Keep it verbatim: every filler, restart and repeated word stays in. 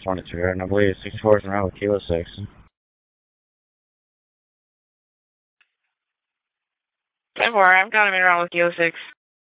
twenty-two, and I believe sixty-four is around with Kilo six. ten four, I'm counting around with Kilo six.